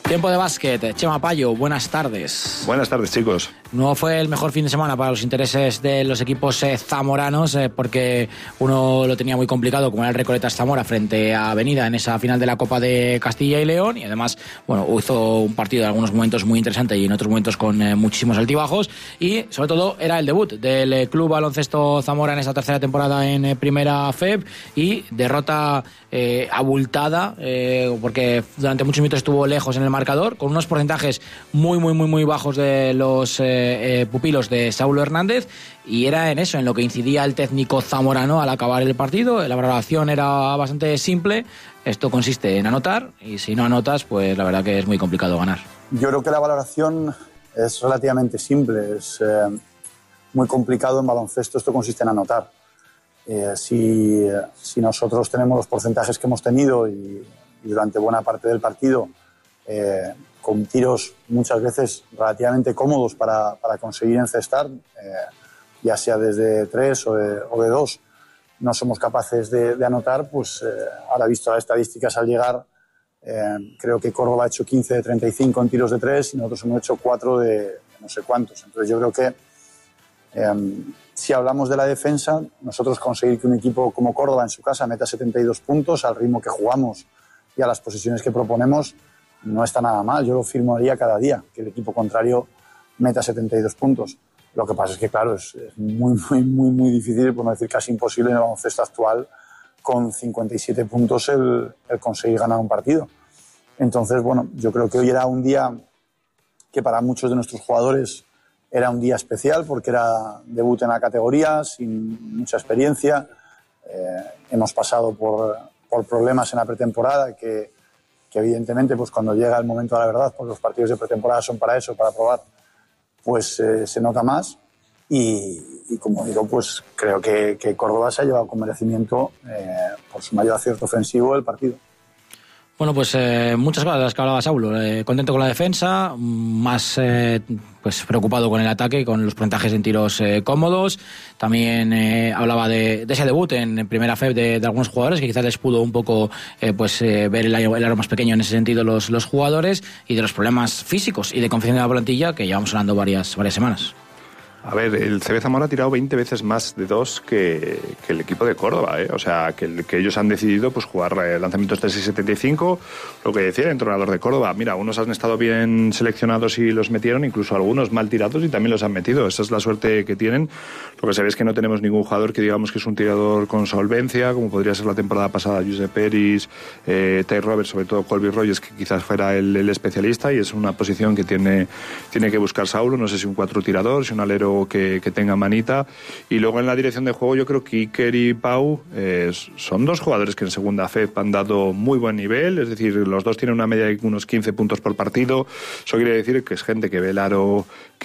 Tiempo de básquet. Chema Payo, buenas tardes. Buenas tardes, chicos. No fue el mejor fin de semana para los intereses de los equipos zamoranos, porque uno lo tenía muy complicado, como era el Recoletas Zamora frente a Avenida en esa final de la Copa de Castilla y León, y además, bueno, hizo un partido en algunos momentos muy interesante y en otros momentos con muchísimos altibajos, y sobre todo era el debut del Club Baloncesto Zamora en esa tercera temporada en Primera FEB, y derrota abultada, porque durante muchos minutos estuvo lejos en el marcador, con unos porcentajes muy bajos de los pupilos de Saulo Hernández, y era en eso en lo que incidía el técnico zamorano al acabar el partido. La valoración era bastante simple: esto consiste en anotar, y si no anotas, pues la verdad que es muy complicado ganar. Yo creo que la valoración es relativamente simple. Es muy complicado en baloncesto, esto consiste en anotar. Si nosotros tenemos los porcentajes que hemos tenido y durante buena parte del partido, con tiros muchas veces relativamente cómodos para conseguir encestar, ya sea desde 3 o de 2, no somos capaces de anotar, pues ahora, visto las estadísticas al llegar, creo que Córdoba ha hecho 15 de 35 en tiros de 3 y nosotros hemos hecho 4 de no sé cuántos. Entonces yo creo que si hablamos de la defensa, nosotros conseguir que un equipo como Córdoba en su casa meta 72 puntos al ritmo que jugamos y a las posiciones que proponemos, no está nada mal. Yo lo firmaría cada día, que el equipo contrario meta 72 puntos. Lo que pasa es que, claro, es muy difícil, por no decir casi imposible, en el baloncesto actual, con 57 puntos el conseguir ganar un partido. Entonces, bueno, yo creo que hoy era un día que para muchos de nuestros jugadores era un día especial, porque era debut en la categoría, sin mucha experiencia. Hemos pasado por problemas en la pretemporada que evidentemente, pues cuando llega el momento de la verdad, pues los partidos de pretemporada son para eso, para probar, pues se nota más. Y como digo, pues creo que Córdoba se ha llevado con merecimiento, por su mayor acierto ofensivo, el partido. Bueno, pues muchas cosas de las que hablaba Saulo. Contento con la defensa, más pues preocupado con el ataque, con los porcentajes en tiros cómodos. También hablaba de ese debut en Primera FEB de algunos jugadores, que quizás les pudo un poco ver el aro más pequeño en ese sentido los jugadores, y de los problemas físicos y de confianza de la plantilla que llevamos hablando varias semanas. A ver, el CB Zamora ha tirado 20 veces más de 2 que el equipo de Córdoba, ¿eh? O sea, que ellos han decidido pues jugar lanzamientos 3 y 75, lo que decía el entrenador de Córdoba. Mira, unos han estado bien seleccionados y los metieron, incluso algunos mal tirados y también los han metido. Esa es la suerte que tienen. Lo que se ve es que no tenemos ningún jugador que digamos que es un tirador con solvencia, como podría ser la temporada pasada Josep Peris, Ty Roberts, sobre todo Colby Rogers, que quizás fuera el especialista, y es una posición que tiene que buscar Saulo. No sé si un 4 tirador, si un alero que tenga manita. Y luego en la dirección de juego yo creo que Iker y Pau son dos jugadores que en segunda FEB han dado muy buen nivel, es decir, los dos tienen una media de unos 15 puntos por partido. Eso quiere decir que es gente que ve el aro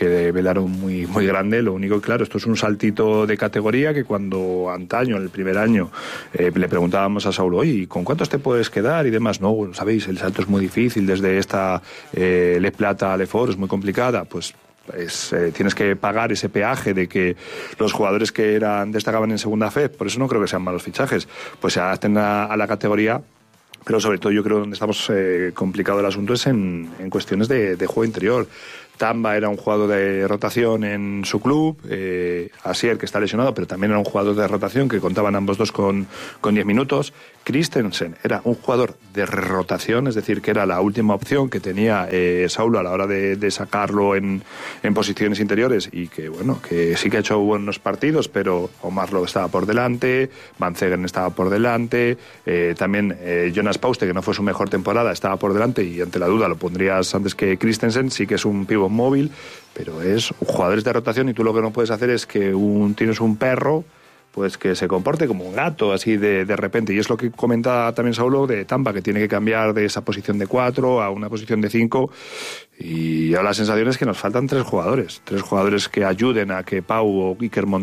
muy grande. Lo único que, claro, esto es un saltito de categoría que cuando antaño, en el primer año, le preguntábamos a Saulo, oye, ¿con cuántos te puedes quedar? Y demás, no, sabéis, el salto es muy difícil, desde esta Le Plata a Le Fort es muy complicada, pues tienes que pagar ese peaje de que los jugadores que destacaban en segunda FEB, por eso no creo que sean malos fichajes, pues se adapten a la categoría. Pero sobre todo yo creo que donde estamos complicado el asunto es en cuestiones de juego interior. Tamba era un jugador de rotación en su club, Asier, que está lesionado, pero también era un jugador de rotación, que contaban ambos dos con 10 minutos. Christensen era un jugador de rotación, es decir, que era la última opción que tenía Saulo a la hora de sacarlo en posiciones interiores, y que bueno, que sí que ha hecho buenos partidos, pero Omar Lo estaba por delante, Van Zegeren estaba por delante, también Jonas Pauste, que no fue su mejor temporada, estaba por delante, y ante la duda lo pondrías antes que Christensen. Sí que es un pívot móvil, pero es jugadores de rotación, y tú lo que no puedes hacer es que tienes un perro pues que se comporte como un gato así de repente, y es lo que comenta también Saulo de Tampa, que tiene que cambiar de esa posición de 4 a una posición de 5, y ahora la sensación es que nos faltan 3 jugadores que ayuden a que Pau o Iker